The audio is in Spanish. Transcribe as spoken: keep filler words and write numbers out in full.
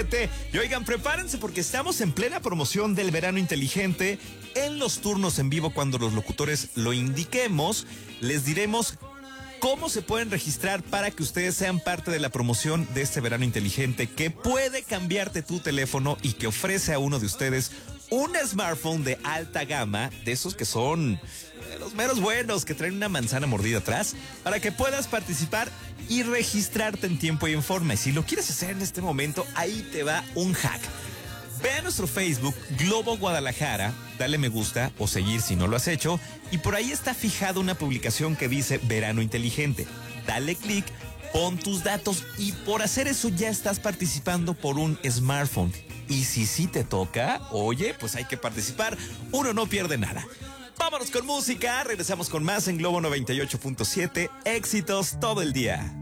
Y oigan, prepárense porque estamos en plena promoción del verano inteligente. En los turnos en vivo, cuando los locutores lo indiquemos, les diremos cómo se pueden registrar para que ustedes sean parte de la promoción de este verano inteligente que puede cambiarte tu teléfono y que ofrece a uno de ustedes un smartphone de alta gama, de esos que son eh, los meros buenos, que traen una manzana mordida atrás, para que puedas participar y registrarte en tiempo y en forma. Y si lo quieres hacer en este momento, ahí te va un hack. Ve a nuestro Facebook, Globo Guadalajara, dale me gusta o seguir si no lo has hecho, y por ahí está fijada una publicación que dice Verano Inteligente. Dale clic, pon tus datos y por hacer eso ya estás participando por un smartphone. Y si sí te toca, oye, pues hay que participar, uno no pierde nada. Vámonos con música, regresamos con más en Globo noventa y ocho punto siete, éxitos todo el día.